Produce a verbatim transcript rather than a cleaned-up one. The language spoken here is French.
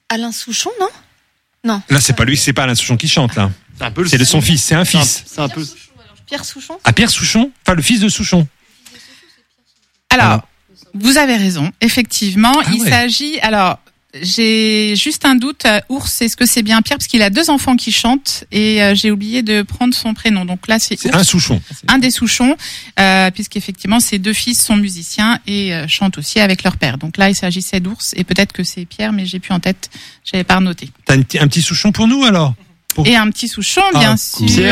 Alain Souchon, non? Non. Là, c'est pas lui, c'est pas Alain Souchon qui chante, là. C'est un peu le C'est de son fils, c'est un fils. C'est un peu. Pierre Souchon. Ah, Pierre Souchon? Enfin, le fils de Souchon. Alors, Alors. vous avez raison. Effectivement, Ah il ouais. s'agit. Alors, j'ai juste un doute. euh, Ours, est-ce que c'est bien Pierre? Parce qu'il a deux enfants qui chantent et euh, j'ai oublié de prendre son prénom. Donc là, c'est C'est Ours, un Souchon. un des Souchons, euh, puisqu'effectivement, ses deux fils sont musiciens et euh, chantent aussi avec leur père. Donc là, il s'agissait d'Ours et peut-être que c'est Pierre, mais j'ai plus en tête. J'avais pas noté. T'as un petit, un petit Souchon pour nous, alors? Pour- Et un petit Souchon, Ah, bien cool. sûr.